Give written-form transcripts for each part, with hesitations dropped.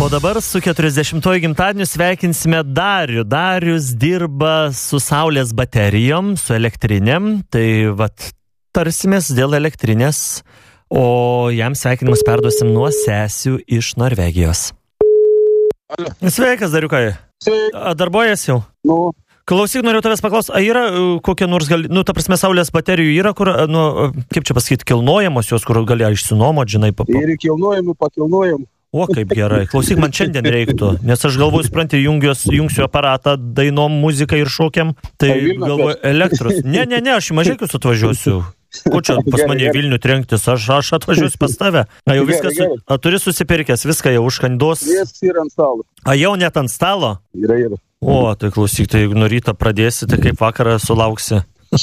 O dabar su 40-ojo gimtadieniu sveikinsime Darių. Darius dirba su saulės baterijom, su elektrinėm. Tai vat tarsimės dėl elektrinės, o jam sveikinimus perduosim nuo sesių iš Norvegijos. Sveikas, Dariukai. Darbuojas jau? Nu. Klausyk, noriu tavęs paklausti, ar yra kokia nors, ta prasme, saulės baterijų yra, kur, kaip čia pasakyti, kilnojamos jos, kur gali išsinuomot, žinai, Ir kilnojami, pakilnojam. O, kaip gerai. Klausyk, man šiandien reiktų, nes aš galvoju, supranti, jungsiu aparatą, dainom, muziką ir šokiam, tai galvoju, elektros. Ne, aš į Mažeikius atvažiuosiu. Ko čia pas mane į Vilnių trenktis, aš atvažiuosiu pas tave. Jau viskas, turi susipirkęs, viską jau užkandos. Jis yra ant stalo. Jau net ant stalo? Yra. O, tai klausyk, tai nuo ryto pradėsi, tai kaip vakarą sulauksi.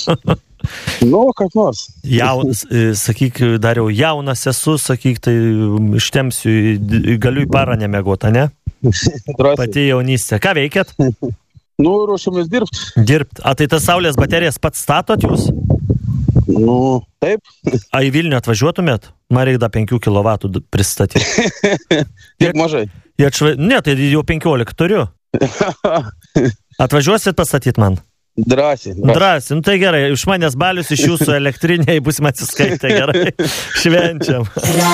Kas nors. Sakyk, Dariau, jaunas esu, sakyk, tai ištemsiu, galiu į parą nemegota, ne? Pati jaunystė. Ką veikėt? Ruošiamės Dirbt. Tai tas saulės baterijas pats statot jūs? Taip. Į Vilnių atvažiuotumėt? Man reikia 5 kW pristatyti. Tiek mažai. Ne, tai jau 15 turiu. Atvažiuosit pastatyti man? Drąsiai. Tai gerai, iš manęs balius, iš jūsų elektrinėje būsim atsiskaitę, gerai. Švenčiam.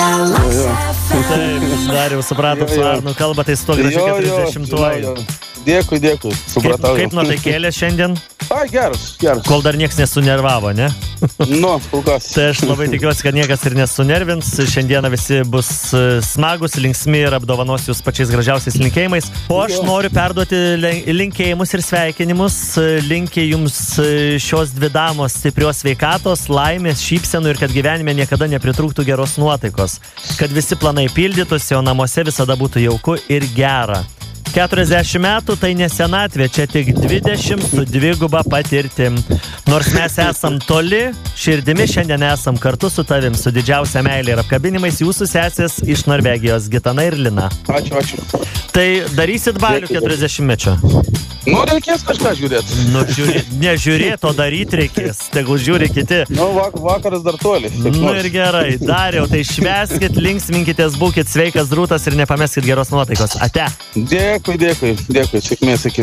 Taip, Dariau, supratom, su Arnu kalba, tai su to gražiai 40-uoju. Dėkui, supratau. Kaip nuotaikėlė šiandien? Geras. Kol dar nieks nesunervavo, ne? Kol kas. Tai aš labai tikiuosi, kad niekas ir nesunervins. Šiandieną visi bus smagus, linksmi ir apdovanos jūs pačiais gražiausiais linkėjimais. O aš noriu perduoti linkėjimus ir sveikinimus. Linkiu jums šios dvi damos stiprios sveikatos, laimės, šypsenų ir kad gyvenime niekada nepritrūktų geros nuotaikos. Kad visi planai pildytųsi, o namuose visada būtų jauku ir gera. 40 metų tai ne senatvė, čia tik 20 su dviguba patirtim. Nors mes esam toli, širdimi šiandien esam kartu su tavim, su didžiausia meilė ir apkabinimais jūsų sesės iš Norvegijos, Gitana ir Lina. Ačiū. Tai darysit balių 40-mečio? Reikės kažką žiūrėti. Nežiūrėti, o daryti reikės. Tegul žiūri kiti. Vakaras dar toli. Ir gerai. Dariau, tai švęskit, linksminkitės, būkit sveikas, drūtas ir nepameskit geros nuotaikos. Ate. Dėkui. Sėkmės, iki.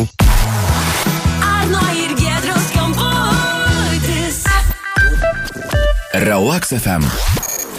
Arno ir Giedriaus kamputis. Relax FM.